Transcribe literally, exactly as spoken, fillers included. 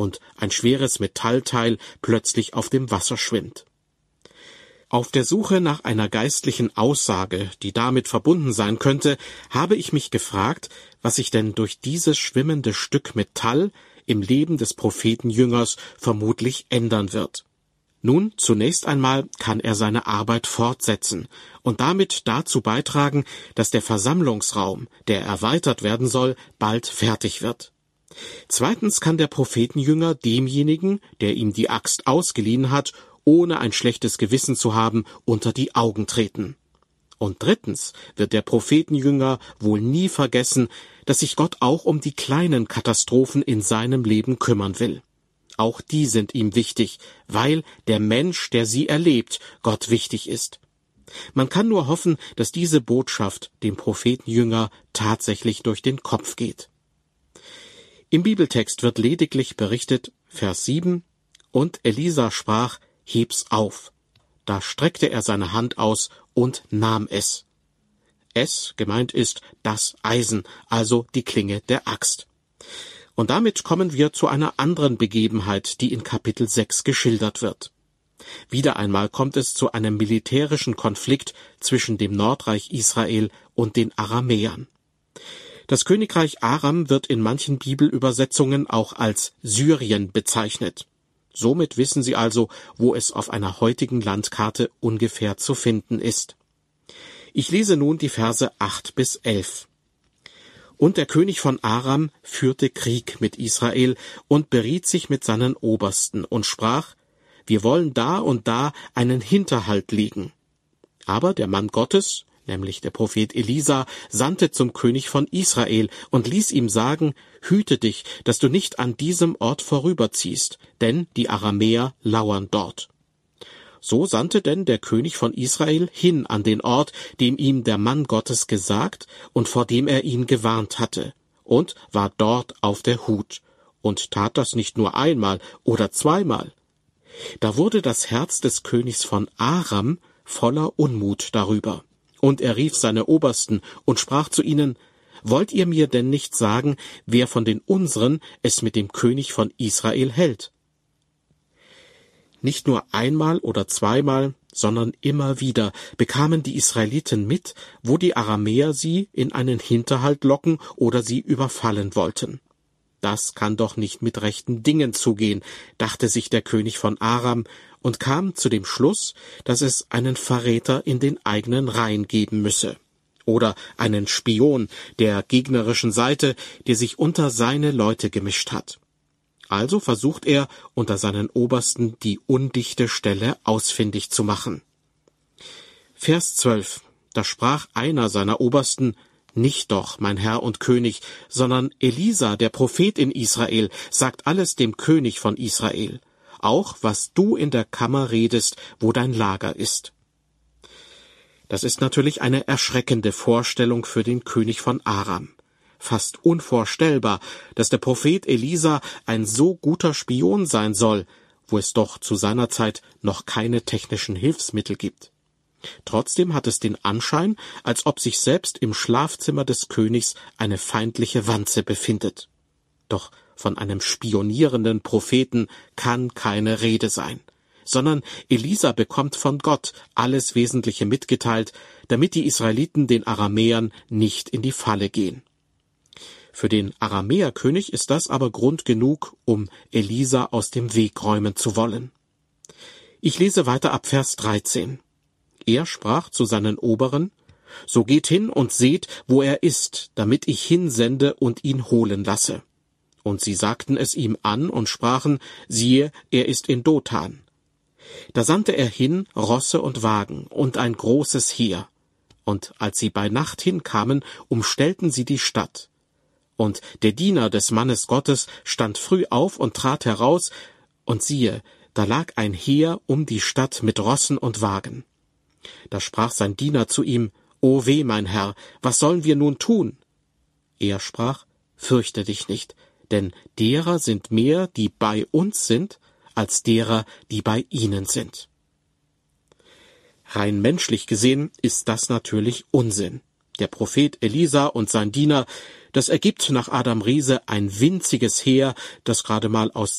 und ein schweres Metallteil plötzlich auf dem Wasser schwimmt. Auf der Suche nach einer geistlichen Aussage, die damit verbunden sein könnte, habe ich mich gefragt, was sich denn durch dieses schwimmende Stück Metall im Leben des Prophetenjüngers vermutlich ändern wird. Nun, zunächst einmal kann er seine Arbeit fortsetzen und damit dazu beitragen, dass der Versammlungsraum, der erweitert werden soll, bald fertig wird. Zweitens kann der Prophetenjünger demjenigen, der ihm die Axt ausgeliehen hat, ohne ein schlechtes Gewissen zu haben, unter die Augen treten. Und drittens wird der Prophetenjünger wohl nie vergessen, dass sich Gott auch um die kleinen Katastrophen in seinem Leben kümmern will. Auch die sind ihm wichtig, weil der Mensch, der sie erlebt, Gott wichtig ist. Man kann nur hoffen, dass diese Botschaft dem Prophetenjünger tatsächlich durch den Kopf geht. Im Bibeltext wird lediglich berichtet, Vers sieben, und Elisa sprach, heb's auf. Da streckte er seine Hand aus und nahm es. Es, gemeint ist das Eisen, also die Klinge der Axt. Und damit kommen wir zu einer anderen Begebenheit, die in Kapitel sechs geschildert wird. Wieder einmal kommt es zu einem militärischen Konflikt zwischen dem Nordreich Israel und den Aramäern. Das Königreich Aram wird in manchen Bibelübersetzungen auch als Syrien bezeichnet. Somit wissen Sie also, wo es auf einer heutigen Landkarte ungefähr zu finden ist. Ich lese nun die Verse acht bis elf. Und der König von Aram führte Krieg mit Israel und beriet sich mit seinen Obersten und sprach, wir wollen da und da einen Hinterhalt legen. Aber der Mann Gottes, nämlich der Prophet Elisa, sandte zum König von Israel und ließ ihm sagen, hüte dich, dass du nicht an diesem Ort vorüberziehst, denn die Aramäer lauern dort. So sandte denn der König von Israel hin an den Ort, dem ihm der Mann Gottes gesagt und vor dem er ihn gewarnt hatte, und war dort auf der Hut, und tat das nicht nur einmal oder zweimal. Da wurde das Herz des Königs von Aram voller Unmut darüber, und er rief seine Obersten und sprach zu ihnen, wollt ihr mir denn nicht sagen, wer von den unseren es mit dem König von Israel hält? Nicht nur einmal oder zweimal, sondern immer wieder bekamen die Israeliten mit, wo die Aramäer sie in einen Hinterhalt locken oder sie überfallen wollten. Das kann doch nicht mit rechten Dingen zugehen, dachte sich der König von Aram und kam zu dem Schluss, dass es einen Verräter in den eigenen Reihen geben müsse. Oder einen Spion der gegnerischen Seite, der sich unter seine Leute gemischt hat. Also versucht er, unter seinen Obersten die undichte Stelle ausfindig zu machen. Vers zwölf. Da sprach einer seiner Obersten, nicht doch, mein Herr und König, sondern Elisa, der Prophet in Israel, sagt alles dem König von Israel, auch was du in der Kammer redest, wo dein Lager ist. Das ist natürlich eine erschreckende Vorstellung für den König von Aram. Fast unvorstellbar, dass der Prophet Elisa ein so guter Spion sein soll, wo es doch zu seiner Zeit noch keine technischen Hilfsmittel gibt. Trotzdem hat es den Anschein, als ob sich selbst im Schlafzimmer des Königs eine feindliche Wanze befindet. Doch von einem spionierenden Propheten kann keine Rede sein, sondern Elisa bekommt von Gott alles Wesentliche mitgeteilt, damit die Israeliten den Aramäern nicht in die Falle gehen. Für den Aramäerkönig ist das aber Grund genug, um Elisa aus dem Weg räumen zu wollen. Ich lese weiter ab Vers dreizehn. Er sprach zu seinen Oberen, so geht hin und seht, wo er ist, damit ich hinsende und ihn holen lasse. Und sie sagten es ihm an und sprachen, siehe, er ist in Dothan. Da sandte er hin Rosse und Wagen und ein großes Heer. Und als sie bei Nacht hinkamen, umstellten sie die Stadt. Und der Diener des Mannes Gottes stand früh auf und trat heraus, und siehe, da lag ein Heer um die Stadt mit Rossen und Wagen. Da sprach sein Diener zu ihm, O weh, mein Herr, was sollen wir nun tun? Er sprach, fürchte dich nicht, denn derer sind mehr, die bei uns sind, als derer, die bei ihnen sind. Rein menschlich gesehen ist das natürlich Unsinn. Der Prophet Elisa und sein Diener, das ergibt nach Adam Riese ein winziges Heer, das gerade mal aus